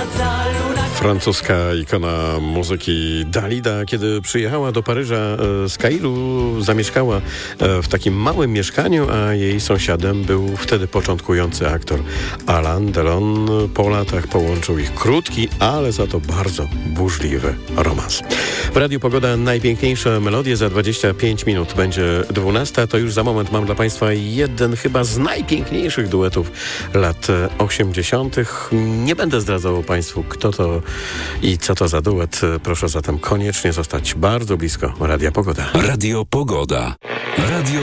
Francuska ikona muzyki Dalida, kiedy przyjechała do Paryża z Kairu, zamieszkała w takim małym mieszkaniu, a jej sąsiadem był wtedy początkujący aktor Alain Delon. Po latach połączył ich krótki, ale za to bardzo burzliwy romans. W Radiu Pogoda najpiękniejsze melodie. Za 25 minut będzie 12. To już za moment mam dla Państwa jeden chyba z najpiękniejszych duetów lat 80. Nie będę zdradzał Państwu, kto to i co to za duet. Proszę zatem koniecznie zostać bardzo blisko Radia Pogoda. Radio Pogoda. Radio